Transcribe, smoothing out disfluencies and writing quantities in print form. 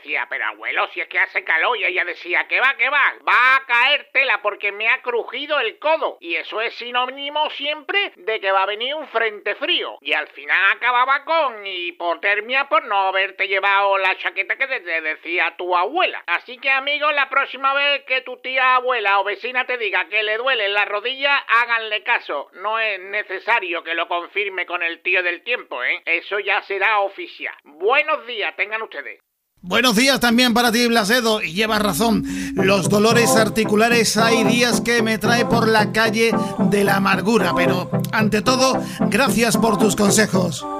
decía, pero abuelo, si es que hace calor, y ella decía, ¿qué va? Va a caer tela porque me ha crujido el codo. Y eso es sinónimo siempre de que va a venir un frente frío. Y al final acababa con hipotermia por no haberte llevado la chaqueta que te decía tu abuela. Así que, amigo, la próxima vez que tu tía abuela o vecina te diga que le duele la rodilla, háganle caso. No es necesario que lo confirme con el tío del tiempo, ¿eh? Eso ya será oficial. Buenos días, tengan ustedes. Buenos días también para ti, Blasedo, y llevas razón. Los dolores articulares hay días que me trae por la calle de la amargura, pero ante todo, gracias por tus consejos.